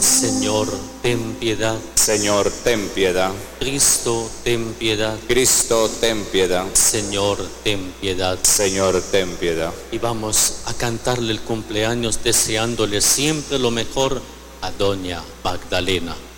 Señor, ten piedad. Señor, ten piedad. Cristo, ten piedad. Cristo, ten piedad. Señor, ten piedad. Señor, ten piedad. Y vamos a cantarle el cumpleaños deseándole siempre lo mejor a Doña Magdalena.